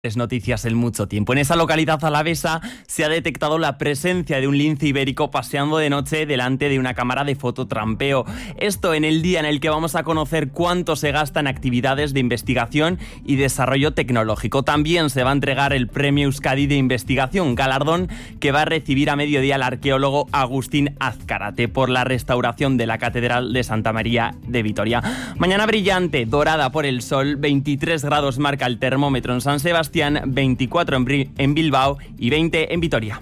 Noticias en mucho tiempo. En esa localidad alavesa se ha detectado la presencia de un lince ibérico paseando de noche delante de una cámara de fototrampeo. Esto en el día en el que vamos a conocer cuánto se gasta en actividades de investigación y desarrollo tecnológico. También se va a entregar el Premio Euskadi de Investigación, galardón que va a recibir a mediodía el arqueólogo Agustín Azcárate por la restauración de la Catedral de Santa María de Vitoria. Mañana brillante, dorada por el sol, 23 grados marca el termómetro en San Sebastián, 24 en Bilbao y 20 en Vitoria.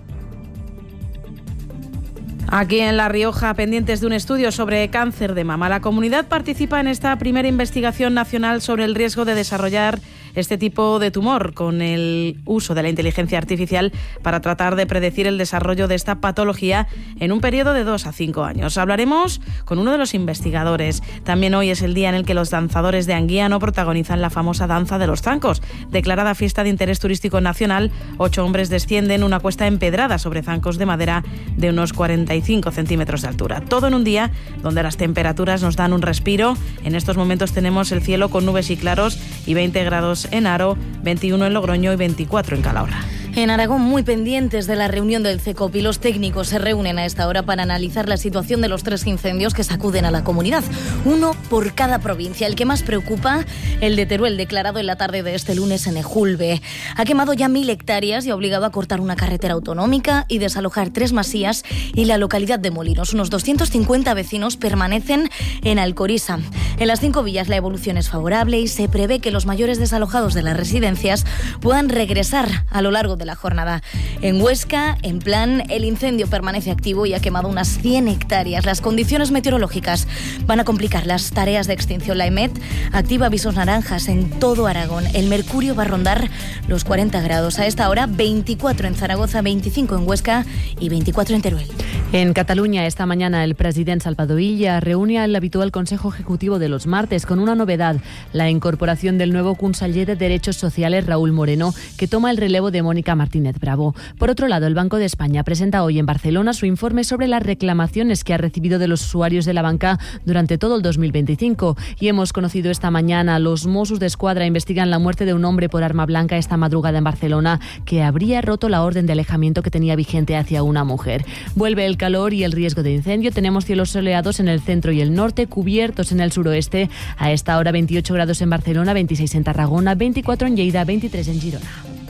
Aquí en La Rioja, pendientes de un estudio sobre cáncer de mama. La comunidad participa en esta primera investigación nacional sobre el riesgo de desarrollar este tipo de tumor, con el uso de la inteligencia artificial para tratar de predecir el desarrollo de esta patología en un periodo de 2 a 5 años. Hablaremos con uno de los investigadores. También hoy es el día en el que los danzadores de Anguiano protagonizan la famosa danza de los zancos. Declarada fiesta de interés turístico nacional, 8 hombres descienden una cuesta empedrada sobre zancos de madera de unos 45 centímetros de altura. Todo en un día donde las temperaturas nos dan un respiro. En estos momentos tenemos el cielo con nubes y claros y 20 grados en Haro, 21 en Logroño y 24 en Calahorra. En Aragón, muy pendientes de la reunión del CECOP, y los técnicos se reúnen a esta hora para analizar la situación de los 3 incendios que sacuden a la comunidad. Uno por cada provincia. El que más preocupa, el de Teruel, declarado en la tarde de este lunes en Ejulbe. Ha quemado ya 1000 hectáreas y ha obligado a cortar una carretera autonómica y desalojar 3 masías y la localidad de Molinos. Unos 250 vecinos permanecen en Alcoriza. En las 5 villas la evolución es favorable y se prevé que los mayores desalojados de las residencias puedan regresar a lo largo de la jornada. En Huesca, en Plan, el incendio permanece activo y ha quemado unas 100 hectáreas. Las condiciones meteorológicas van a complicar las tareas de extinción. La EMET activa avisos naranjas en todo Aragón. El mercurio va a rondar los 40 grados. A esta hora, 24 en Zaragoza, 25 en Huesca y 24 en Teruel. En Cataluña, esta mañana, el presidente Salvador Illa reúne al habitual Consejo Ejecutivo de los martes con una novedad: la incorporación del nuevo conseller de Derechos Sociales, Raúl Moreno, que toma el relevo de Mónica Martínez Bravo. Por otro lado, el Banco de España presenta hoy en Barcelona su informe sobre las reclamaciones que ha recibido de los usuarios de la banca durante todo el 2025. Y hemos conocido esta mañana, los Mossos d'Esquadra investigan la muerte de un hombre por arma blanca esta madrugada en Barcelona, que habría roto la orden de alejamiento que tenía vigente hacia una mujer. Vuelve el calor y el riesgo de incendio. Tenemos cielos soleados en el centro y el norte, cubiertos en el suroeste. A esta hora 28 grados en Barcelona, 26 en Tarragona, 24 en Lleida, 23 en Girona.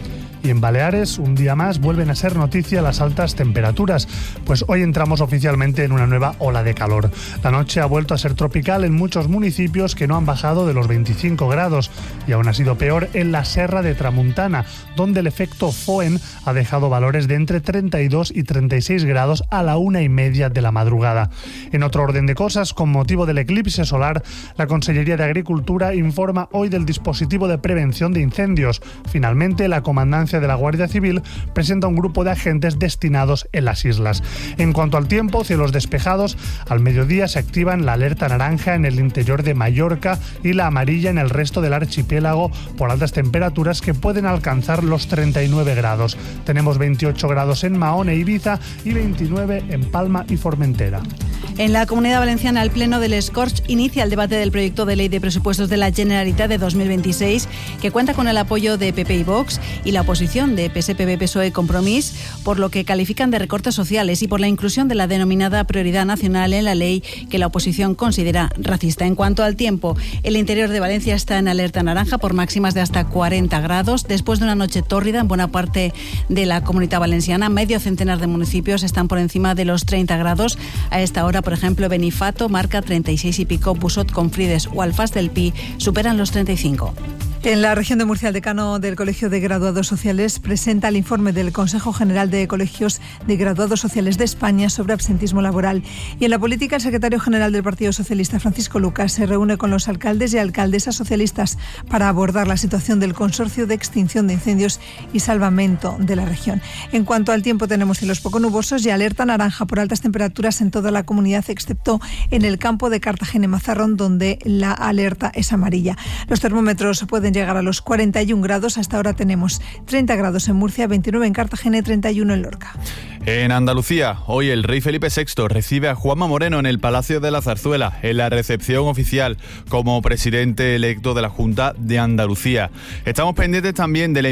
Y en Baleares, un día más, vuelven a ser noticia las altas temperaturas, pues hoy entramos oficialmente en una nueva ola de calor. La noche ha vuelto a ser tropical en muchos municipios que no han bajado de los 25 grados y aún ha sido peor en la Serra de Tramuntana, donde el efecto Foehn ha dejado valores de entre 32 y 36 grados a la 1:30 de la madrugada. En otro orden de cosas, con motivo del eclipse solar, la Consellería de Agricultura informa hoy del dispositivo de prevención de incendios. Finalmente, la Comandancia de la Guardia Civil presenta un grupo de agentes destinados en las islas. En cuanto al tiempo, cielos despejados. Al mediodía se activan la alerta naranja en el interior de Mallorca y la amarilla en el resto del archipiélago por altas temperaturas que pueden alcanzar los 39 grados. Tenemos 28 grados en Mahón e Ibiza y 29 en Palma y Formentera. En la Comunidad Valenciana, el Pleno del Escorch inicia el debate del proyecto de ley de presupuestos de la Generalitat de 2026, que cuenta con el apoyo de PP y Vox y la oposición de PSPB, PSOE, Compromís, por lo que califican de recortes sociales y por la inclusión de la denominada prioridad nacional en la ley, que la oposición considera racista. En cuanto al tiempo, el interior de Valencia está en alerta naranja por máximas de hasta 40 grados, después de una noche tórrida en buena parte de la Comunidad Valenciana. Medio centenar de municipios están por encima de los 30 grados. A esta hora, por ejemplo, Benifato marca 36 y pico, Busot, Confrides o Alfaz del Pi superan los 35. En la región de Murcia, el decano del Colegio de Graduados Sociales presenta el informe del Consejo General de Colegios de Graduados Sociales de España sobre absentismo laboral. Y en la política, el secretario general del Partido Socialista, Francisco Lucas, se reúne con los alcaldes y alcaldesas socialistas para abordar la situación del Consorcio de Extinción de Incendios y Salvamento de la región. En cuanto al tiempo, tenemos cielos poco nubosos y alerta naranja por altas temperaturas en toda la comunidad, excepto en el campo de Cartagena y Mazarrón, donde la alerta es amarilla. Los termómetros pueden podrían llegar a los 41 grados. Hasta ahora tenemos 30 grados en Murcia, 29 en Cartagena y 31 en Lorca. En Andalucía, hoy el rey Felipe VI recibe a Juanma Moreno en el Palacio de la Zarzuela, en la recepción oficial como presidente electo de la Junta de Andalucía. Estamos pendientes también de la